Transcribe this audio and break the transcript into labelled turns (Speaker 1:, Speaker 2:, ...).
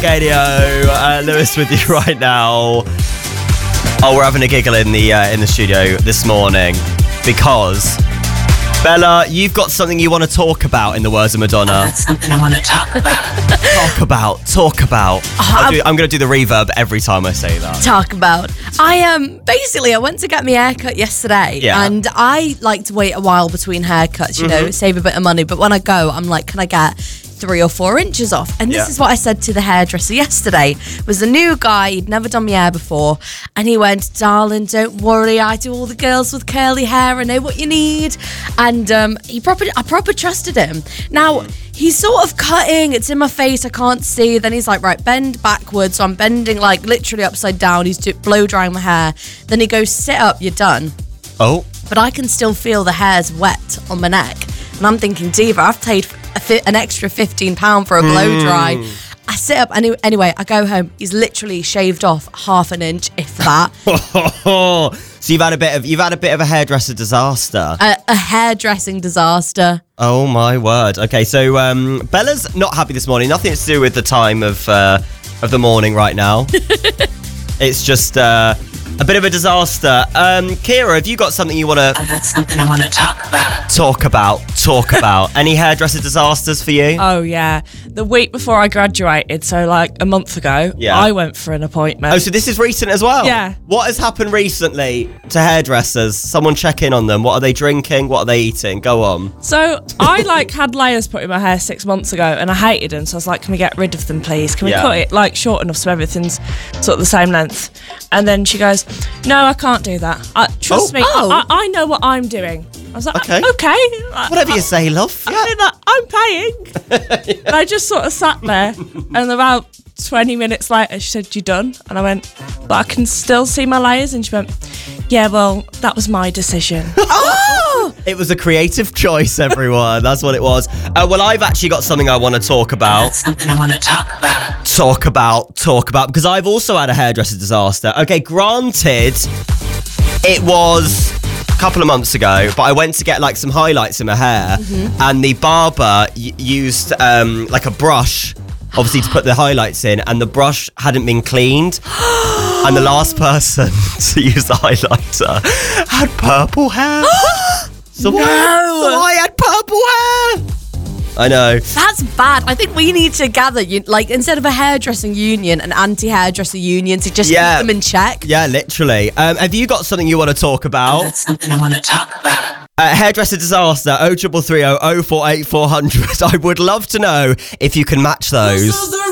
Speaker 1: Gadio, Lewis with you right now. Oh, we're having a giggle in the studio this morning because Bella, you've got something you want to talk about, in the words of Madonna.
Speaker 2: That's something I want to talk about.
Speaker 1: Talk about. I'm going to do the reverb every time I say that.
Speaker 3: Talk about. I went to get my haircut yesterday, and I like to wait a while between haircuts, you know, save a bit of money. But when I go, I'm like, can I get 3 or 4 inches off? And this is what I said to the hairdresser yesterday. It was a new guy, he'd never done my hair before, and he went, darling, don't worry, I do all the girls with curly hair, I know what you need. And I proper trusted him. Now he's sort of cutting, it's in my face, I can't see. Then he's like, right, bend backwards. So I'm bending like literally upside down. He's blow drying my hair. Then he goes, sit up, you're done.
Speaker 1: Oh.
Speaker 3: But I can still feel the hairs wet on my neck. And I'm thinking, Diva, I've paid an extra £15 for a blow dry. I sit up, anyway, I go home. He's literally shaved off half an inch, if that.
Speaker 1: So you've had a bit of a hairdresser disaster.
Speaker 3: A hairdressing disaster.
Speaker 1: Oh my word. Okay, so Bella's not happy this morning. Nothing to do with the time of the morning right now. It's just a bit of a disaster. Kira, have you got something you want to...
Speaker 2: I've got something I want to talk about.
Speaker 1: Talk about. Any hairdresser disasters for you?
Speaker 4: Oh, yeah. The week before I graduated, so like a month ago, I went for an appointment.
Speaker 1: Oh, so this is recent as well?
Speaker 4: Yeah.
Speaker 1: What has happened recently to hairdressers? Someone check in on them. What are they drinking? What are they eating? Go on.
Speaker 4: So I had layers put in my hair 6 months ago and I hated them. So I was like, can we get rid of them, please? Can we cut it like short enough so everything's sort of the same length? And then she goes, no, I can't do that. Trust me, I know what I'm doing. I was like, okay.
Speaker 1: Whatever you say, love.
Speaker 4: I'm paying. And I just sort of sat there, and about 20 minutes later, she said, you done? And I went, but I can still see my layers. And she went, yeah, well, that was my decision.
Speaker 1: It was a creative choice, everyone. That's what it was. Well, I've actually got something I want to talk about.
Speaker 2: That's something I want to talk about.
Speaker 1: Talk about, because I've also had a hairdresser disaster. Okay, granted, it was a couple of months ago, but I went to get like some highlights in my hair, and the barber used like a brush, obviously, to put the highlights in, and the brush hadn't been cleaned. And the last person to use the highlighter had purple hair. So I had purple hair. I know.
Speaker 3: That's bad. I think we need to gather, like, instead of a hairdressing union, an anti-hairdresser union to just keep them in check.
Speaker 1: Yeah, literally. Have you got something you want to talk about?
Speaker 2: That's something I want to talk about.
Speaker 1: Hairdresser disaster, 03330 048 400. I would love to know if you can match those.